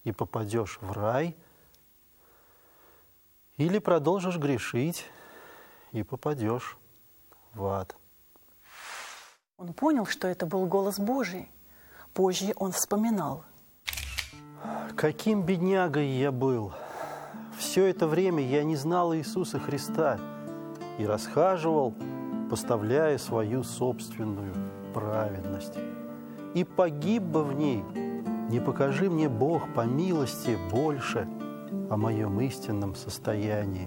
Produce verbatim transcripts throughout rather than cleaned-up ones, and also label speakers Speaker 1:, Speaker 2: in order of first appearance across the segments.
Speaker 1: и попадешь в рай, или продолжишь грешить и попадешь в ад.
Speaker 2: Он понял, что это был голос Божий. Позже он вспоминал.
Speaker 1: Каким беднягой я был! Все это время я не знал Иисуса Христа и расхаживал, поставляя свою собственную праведность. И погиб бы в ней, не покажи мне Бог по милости больше о моем истинном состоянии.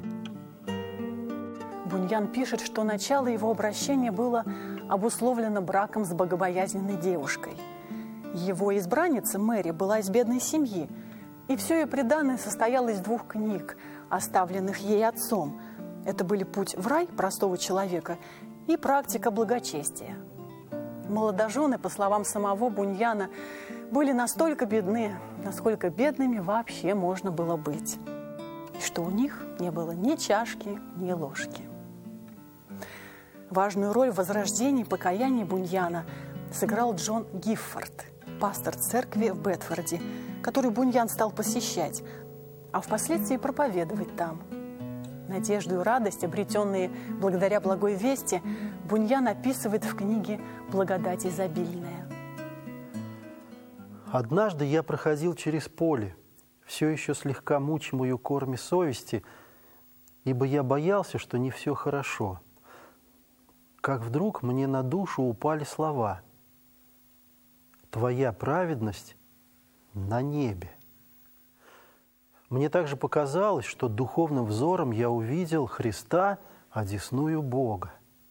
Speaker 2: Буньян пишет, что начало его обращения было обусловлено браком с богобоязненной девушкой. Его избранница Мэри была из бедной семьи, и все ее приданое состояло из двух книг, оставленных ей отцом. Это были «Путь в рай» простого человека и «Практика благочестия». Молодожены, по словам самого Буньяна, были настолько бедны, насколько бедными вообще можно было быть, и что у них не было ни чашки, ни ложки. Важную роль в возрождении и покаянии Буньяна сыграл Джон Гиффорд, пастор церкви в Бетфорде, который Буньян стал посещать, а впоследствии проповедовать там. Надежду и радость, обретенные благодаря благой вести, Буньян описывает в книге «Благодать изобильная».
Speaker 1: Однажды я проходил через поле, все еще слегка мучимую корми совести, ибо я боялся, что не все хорошо. Как вдруг мне на душу упали слова: «Твоя праведность на небе». Мне также показалось, что духовным взором я увидел Христа, одесную Бога.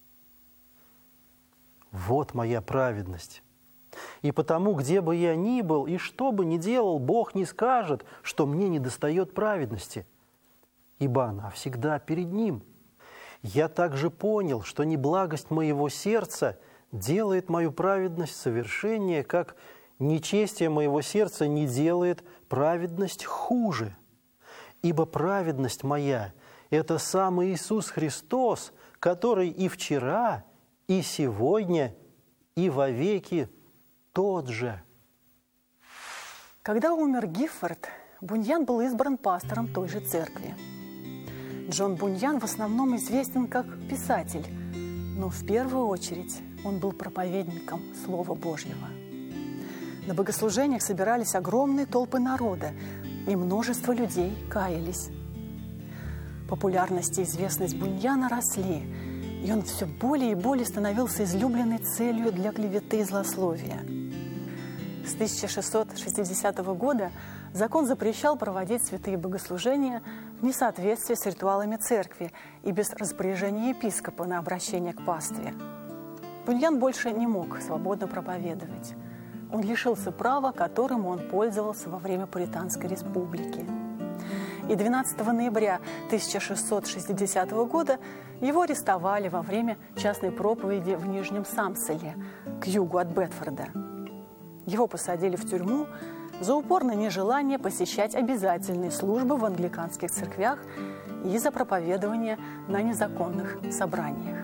Speaker 1: Вот моя праведность. И потому, где бы я ни был и что бы ни делал, Бог не скажет, что мне недостает праведности, ибо она всегда перед Ним. Я также понял, что неблагость моего сердца делает мою праведность совершеннее, как нечестие моего сердца не делает праведность хуже. Ибо праведность моя – это сам Иисус Христос, который и вчера, и сегодня, и вовеки тот же.
Speaker 2: Когда умер Гиффорд, Буньян был избран пастором той же церкви. Джон Буньян в основном известен как писатель, но в первую очередь он был проповедником Слова Божьего. На богослужениях собирались огромные толпы народа, и множество людей каялись. Популярность и известность Буньяна росли, и он все более и более становился излюбленной целью для клеветы и злословия. С тысяча шестьсот шестидесятого года закон запрещал проводить святые богослужения в несоответствии с ритуалами церкви и без распоряжения епископа на обращение к пастве. Буньян больше не мог свободно проповедовать. Он лишился права, которым он пользовался во время Пуританской республики. И двенадцатого ноября тысяча шестьсот шестидесятого года его арестовали во время частной проповеди в Нижнем Самселе, к югу от Бетфорда. Его посадили в тюрьму за упорное нежелание посещать обязательные службы в англиканских церквях и за проповедование на незаконных собраниях.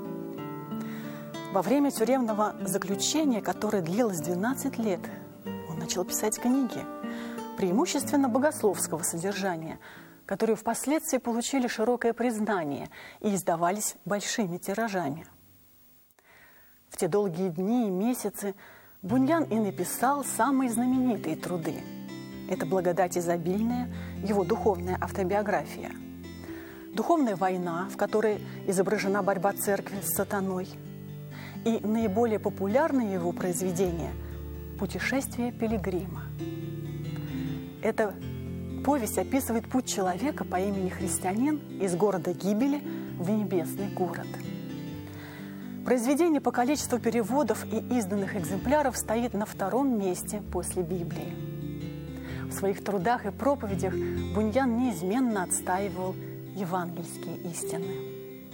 Speaker 2: Во время тюремного заключения, которое длилось двенадцать лет, он начал писать книги, преимущественно богословского содержания, которые впоследствии получили широкое признание и издавались большими тиражами. В те долгие дни и месяцы Буньян и написал самые знаменитые труды. Это «Благодать изобильная», его духовная автобиография, «Духовная война», в которой изображена борьба церкви с сатаной, и наиболее популярное его произведение «Путешествие пилигрима». Эта повесть описывает путь человека по имени Христианин из города гибели в небесный город. Произведение по количеству переводов и изданных экземпляров стоит на втором месте после Библии. В своих трудах и проповедях Буньян неизменно отстаивал евангельские истины.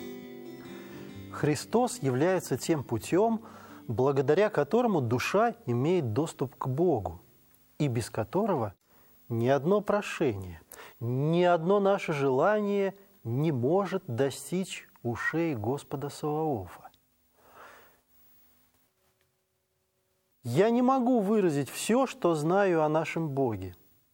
Speaker 1: Христос является тем путем, благодаря которому душа имеет доступ к Богу, и без которого ни одно прошение, ни одно наше желание не может достичь ушей Господа Саваофа. Я не могу выразить все, что знаю о нашем Боге.